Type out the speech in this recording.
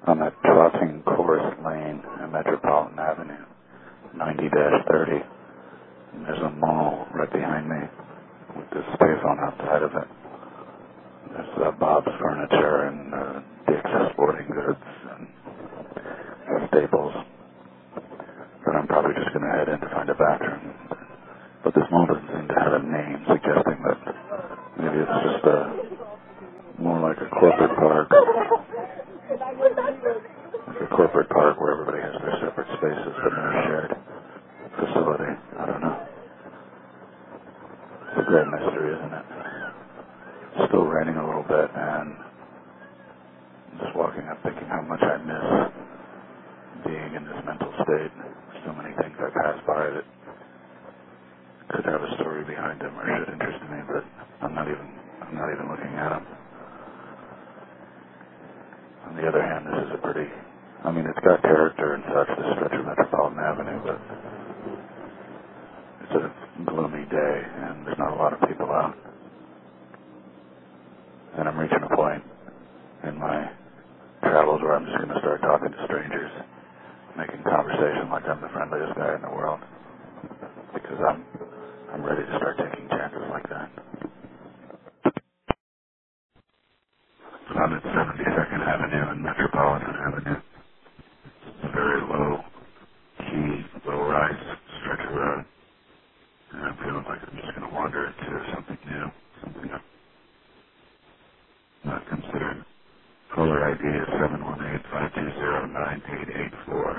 I'm at Trotting Chorus Lane and Metropolitan Avenue, 90-30. And there's a mall right behind me with this payphone outside of it. There's Bob's Furniture and Dick's Sporting Goods and Staples. But I'm probably just going to head in to find a bathroom. But this mall doesn't seem to have a name, suggesting that maybe it's just more like a corporate park. Like a corporate park where everybody has their separate spaces but no shared facility. I don't know. It's a great mystery, isn't it? It's still raining a little bit, and I'm just walking up thinking how much I miss being in this mental state. So many things I pass by that could have a story behind them or should interest me, but I'm not even looking at them. On the other hand, this is a pretty, it's got character and such, this stretch of Metropolitan Avenue, but it's a gloomy day and there's not a lot of people out. And I'm reaching a point in my travels where I'm just going to start talking to strangers, making conversation like I'm the friendliest guy in the world, because I'm ready to start taking chances like that. I'm at 72nd Avenue and Metropolitan Avenue. It's a very low-key, low-rise stretch of road. And I'm feeling like I'm just going to wander into something new, something I've not considered. Caller ID is 718-520-9884.